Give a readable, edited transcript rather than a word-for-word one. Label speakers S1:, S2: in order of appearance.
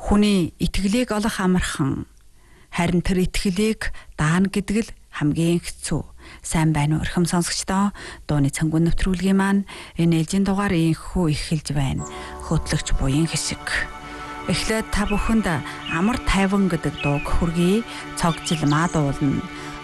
S1: Хүний итгэлийг олох амархан. Харин тэр итгэлийг даана гэдэг л хамгийн хэцүү. Сайн байна уу өрхөм сонсогчдоо? Дууны цангун нэвтрүүлгийн маань энэ ээлжийн дугаар инхүү эхэлж байна. Хөтлөгч буян хишиг. Эхлээд та бүхэнд амар тайван гэдэг дууг хүргэе. Цогжил маа дуулна.